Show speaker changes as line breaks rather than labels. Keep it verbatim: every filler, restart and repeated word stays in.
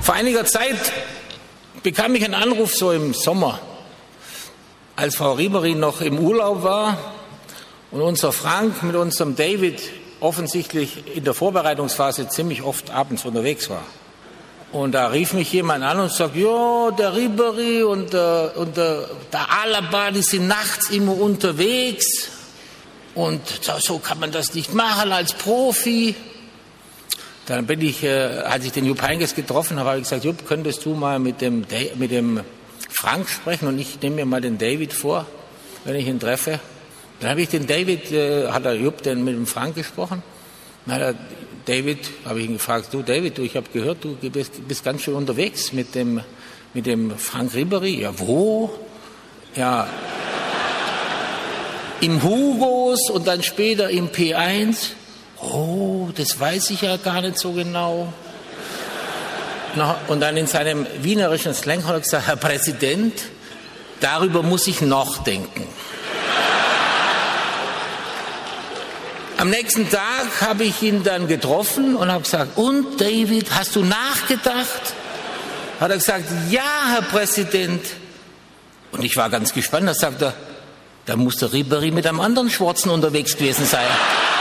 Vor einiger Zeit bekam ich einen Anruf so im Sommer, als Frau Ribery noch im Urlaub war und unser Frank mit unserem David offensichtlich in der Vorbereitungsphase ziemlich oft abends unterwegs war. Und da rief mich jemand an und sagt, ja, der Ribery und der, und der, der Alaba, die sind nachts immer unterwegs und so kann man das nicht machen als Profi. Dann bin ich, äh, als ich den Jupp Heynckes getroffen habe, habe ich gesagt, Jupp, könntest du mal mit dem, mit dem Frank sprechen und ich nehme mir mal den David vor, wenn ich ihn treffe. Dann habe ich den David, äh, hat der Jupp denn mit dem Frank gesprochen? Dann hat er, David, habe ich ihn gefragt, du David, du, ich habe gehört, du bist, bist ganz schön unterwegs mit dem, mit dem Frank Ribery. Ja, wo? Ja, im Hugos und dann später im P eins. Oh, das weiß ich ja gar nicht so genau. Und dann in seinem wienerischen Slang hat er gesagt, Herr Präsident, darüber muss ich noch denken. Am nächsten Tag habe ich ihn dann getroffen und habe gesagt, und David, hast du nachgedacht? Hat er gesagt, ja, Herr Präsident. Und ich war ganz gespannt, da sagt er, da muss der Ribery mit einem anderen Schwarzen unterwegs gewesen sein.